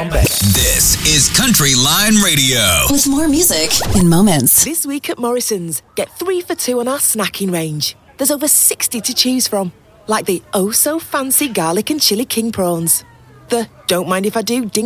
down bad. This is Country Line Radio. With more music in moments. This week at Morrison's, get 3 for 2 on our snacking range. There's over 60 to choose from, like the oh-so-fancy garlic and chili king prawns, the don't mind if I do